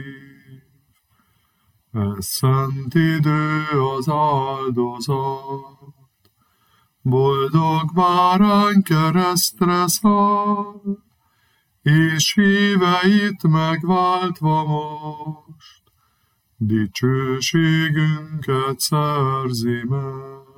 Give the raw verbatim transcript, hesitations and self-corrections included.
Ez szent idő az áldozat, boldog bárány keresztre szállt, és híveit megváltva most, dicsőségünket szerzi meg.